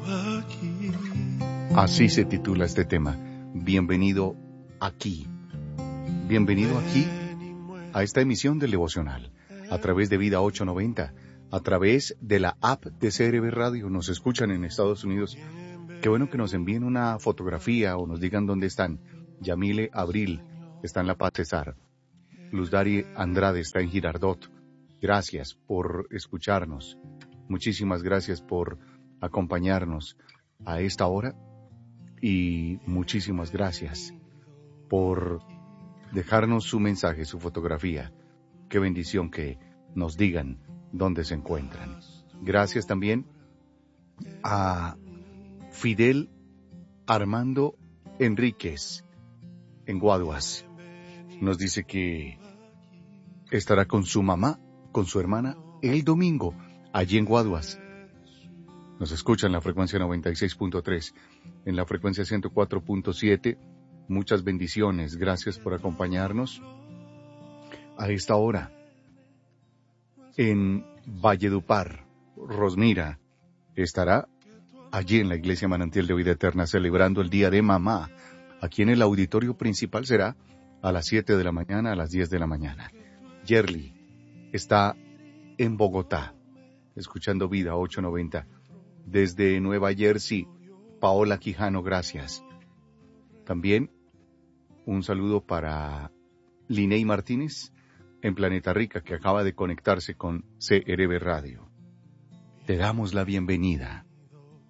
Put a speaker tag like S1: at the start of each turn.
S1: Así se titula este tema. Bienvenido aquí. Bienvenido aquí a esta emisión del Devocional, a través de Vida 890, a través de la app de CRB Radio. Nos escuchan en Estados Unidos. Qué bueno que nos envíen una fotografía o nos digan dónde están. Yamile Abril está en La Paz Cesar. Luz Dari Andrade está en Girardot. Gracias por escucharnos. Muchísimas gracias por acompañarnos a esta hora. Y muchísimas gracias por dejarnos su mensaje, su fotografía. Qué bendición que nos digan dónde se encuentran. Gracias también a Fidel Armando Enríquez en Guaduas. Nos dice que estará con su mamá, con su hermana, el domingo, allí en Guaduas. Nos escucha en la frecuencia 96.3, en la frecuencia 104.7. Muchas bendiciones. Gracias por acompañarnos a esta hora. En Valledupar, Rosmira estará allí en la Iglesia Manantial de Vida Eterna celebrando el Día de Mamá. Aquí en el auditorio principal será a las 7 de la mañana, a las 10 de la mañana. Yerli está en Bogotá, escuchando Vida 890. Desde Nueva Jersey, Paola Quijano, gracias. También un saludo para Liney Martínez en Planeta Rica, que acaba de conectarse con CRB Radio. Te damos la bienvenida.